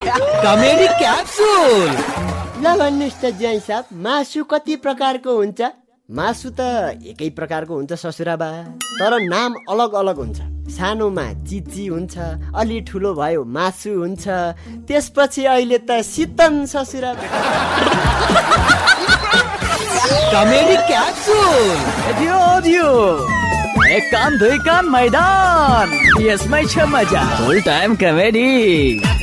Comedy capsule. ल भन्नुहोस् त ज्वाइँ साहब, मासु कति प्रकारको हुन्छ? मासु त एकै प्रकारको हुन्छ ससुराबा, तर नाम अलग अलग हुन्छ। सानोमा चिची हुन्छ, अलि ठुलो भयो मासु हुन्छ, त्यसपछि अहिले त सितन ससुराबा। Comedy capsule. एक कान दुई कान मैदान, यसमै छ मजा। फुल टाइम कमेडी।